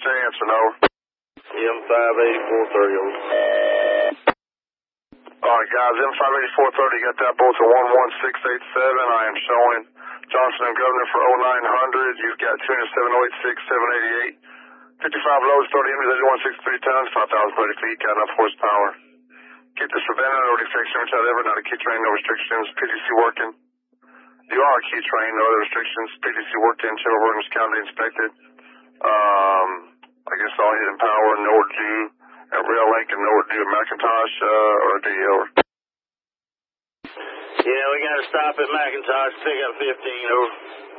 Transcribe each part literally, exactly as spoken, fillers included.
chance or no? M five eighty-four thirty. Alright guys, M five eighty-four thirty, got that bolt to one one six eight seven. I am showing Johnson and Governor for oh nine hundred. You've got two oh seven oh eight six seven eighty-eight. fifty-five loads, thirty M's, eighty-one sixty-three tons, five thousand thirty feet, got enough horsepower. Keep the Savannah, no defects, no child ever, not a key train, no restrictions, P D C working. You are a key train, no other restrictions, P D C worked in, Chevrolet Williams County inspected. Um, I guess all hidden power, nowhere due at Rail Link and nowhere due at McIntosh, uh, or D L. Yeah, we got to stop at McIntosh, pick up fifteen, over.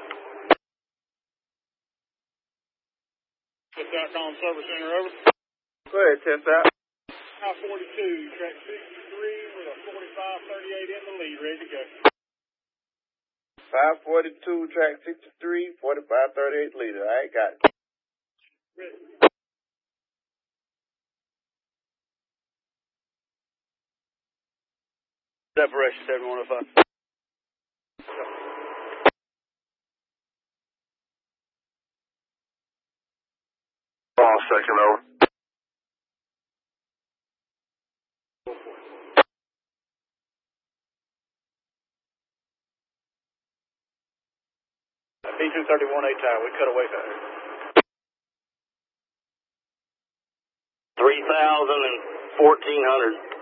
Test out on Service Center, over. Go ahead, test out. I forty-two, track sixty-three with a forty-five thirty-eight in the lead, ready to go. five forty-two, track sixty-three, forty-five thirty-eight leader. All right, got it. Ready. Separation seventy-one oh five. Hold on a second, over. B two thirty-one A tower, we cut away from here. three thousand and fourteen hundred.